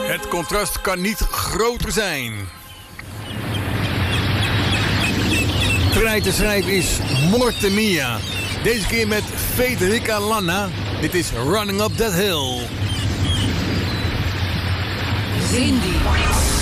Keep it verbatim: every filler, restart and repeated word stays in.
Het contrast kan niet groter zijn. Trein te schrijven is Morte Mia. Deze keer met Federica Lanna. Dit is Running Up That Hill. Cindy.